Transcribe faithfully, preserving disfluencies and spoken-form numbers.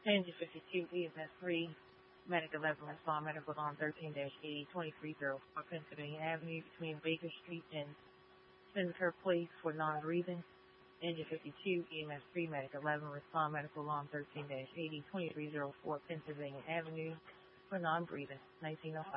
Engine fifty-two, E M S three, Medic eleven, respond medical alarm thirteen eighty, twenty-three oh four Pennsylvania Avenue between Baker Street and Senator Place for non-breathing. Engine fifty-two, E M S three, Medic eleven, respond medical alarm thirteen eighty, twenty-three oh four Pennsylvania Avenue for non-breathing, nineteen oh five.